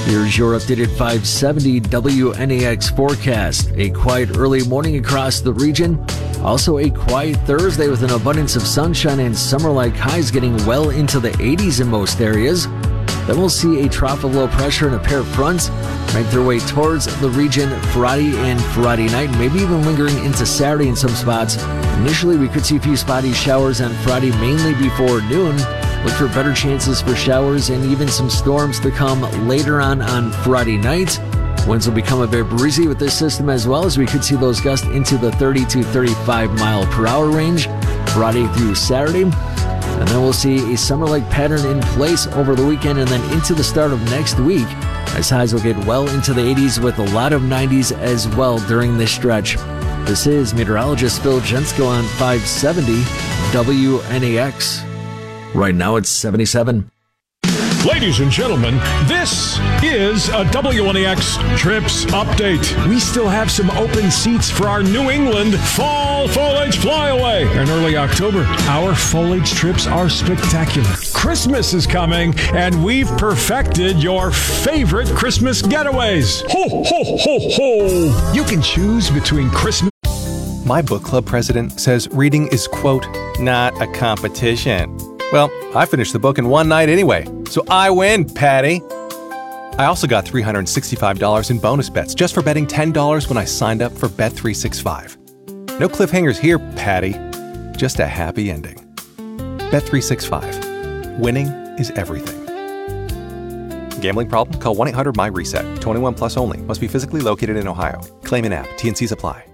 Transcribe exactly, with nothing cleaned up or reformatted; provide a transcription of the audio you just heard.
Here's your updated five seventy W N A X forecast. A quiet early morning across the region. Also a quiet Thursday with an abundance of sunshine and summer-like highs getting well into the eighties in most areas. Then we'll see a trough of low pressure and a pair of fronts make their way towards the region Friday and Friday night, maybe even lingering into Saturday in some spots. Initially, we could see a few spotty showers on Friday, mainly before noon. Look for better chances for showers and even some storms to come later on on Friday night. Winds will become a bit breezy with this system as well, as we could see those gusts into the thirty to thirty-five mile per hour range Friday through Saturday. And then we'll see a summer-like pattern in place over the weekend and then into the start of next week, as highs will get well into the eighties with a lot of nineties as well during this stretch. This is meteorologist Phil Jensko on five seventy W N A X. Right now it's seventy-seven. Ladies and gentlemen, this is a W N A X Trips Update. We still have some open seats for our New England Fall Foliage Flyaway. In early October, our foliage trips are spectacular. Christmas is coming, and we've perfected your favorite Christmas getaways. Ho, ho, ho, ho! You can choose between Christmas. My book club president says reading is, quote, not a competition. Well, I finished the book in one night anyway, so I win, Patty. I also got three hundred sixty-five dollars in bonus bets just for betting ten dollars when I signed up for Bet three sixty-five. No cliffhangers here, Patty. Just a happy ending. Bet three sixty-five. Winning is everything. Gambling problem? Call one eight hundred M Y RESET. twenty-one plus only. Must be physically located in Ohio. Claim in app. T and Cs apply.